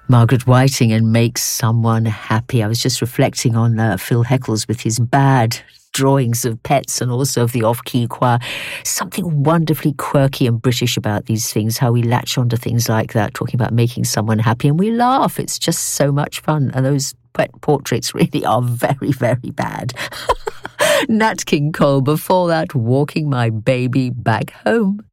Margaret Whiting and Make Someone Happy. I was just reflecting on Phil Heckles with his bad drawings of pets and also of the off-key choir. Something wonderfully quirky and British about these things, how we latch onto things like that, talking about making someone happy, and we laugh. It's just so much fun, and those pet portraits really are very, very bad. Nat King Cole, before that, Walking My Baby Back Home.